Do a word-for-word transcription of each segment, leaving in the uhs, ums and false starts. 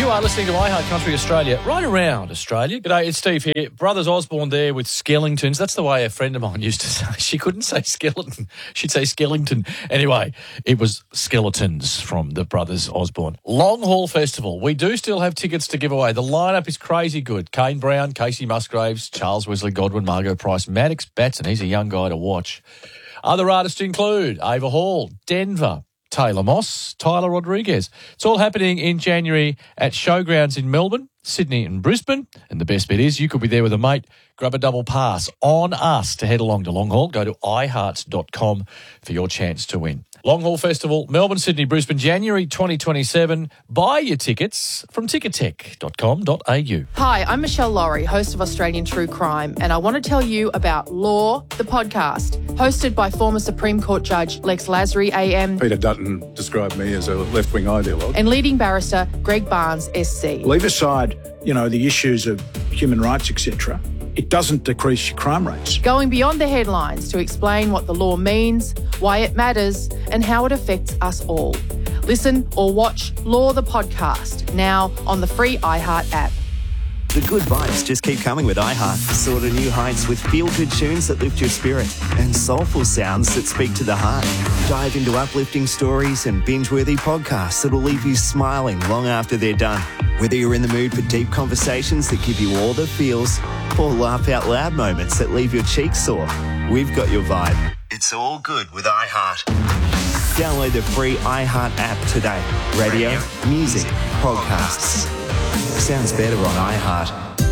You are listening to iHeart Country Australia, right around Australia. G'day, it's Steve here. Brothers Osborne there with Skellingtons. That's the way a friend of mine used to say. She couldn't say skeleton. She'd say Skellington. Anyway, it was Skeletons from the Brothers Osborne. Long Haul Festival. We do still have tickets to give away. The lineup is crazy good. Kane Brown, Casey Musgraves, Charles Wesley Godwin, Margot Price, Maddox Batson. He's a young guy to watch. Other artists include Ava Hall, Denver, Taylor Moss, Tyler Rodriguez. It's all happening in January at Showgrounds in Melbourne, Sydney and Brisbane. And the best bit is you could be there with a mate. Grab a double pass on us to head along to Long Haul. Go to i heart dot com for your chance to win. Long Haul Festival, Melbourne, Sydney, Brisbane, January twenty twenty-seven. Buy your tickets from ticketek dot com dot a u. Hi, I'm Michelle Laurie, host of Australian True Crime, and I want to tell you about Law, the podcast, hosted by former Supreme Court Judge Lex Lasry, A M. Peter Dutton described me as a left-wing ideologue. And leading barrister Greg Barnes, S C. Leave aside, you know, the issues of human rights, et cetera. It doesn't decrease your crime rates. Going beyond the headlines to explain what the law means, why it matters, and how it affects us all. Listen or watch Law the Podcast, now on the free iHeart app. The good vibes just keep coming with iHeart. Soar to new heights with feel-good tunes that lift your spirit and soulful sounds that speak to the heart. Dive into uplifting stories and binge-worthy podcasts that'll leave you smiling long after they're done. Whether you're in the mood for deep conversations that give you all the feels or laugh out loud moments that leave your cheeks sore, we've got your vibe. It's all good with iHeart. Download the free iHeart app today. Radio, Radio music, podcasts. Sounds better on iHeart.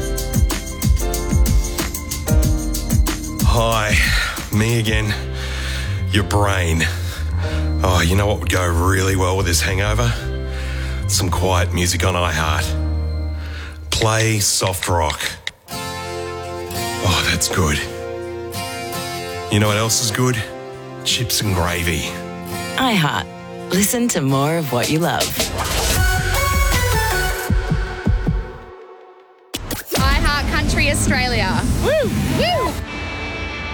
Hi, me again. Your brain. Oh, you know what would go really well with this hangover? Some quiet music on iHeart. Play soft rock. Oh, that's good. You know what else is good? Chips and gravy. iHeart. Listen to more of what you love. iHeart Country Australia. Woo! Woo!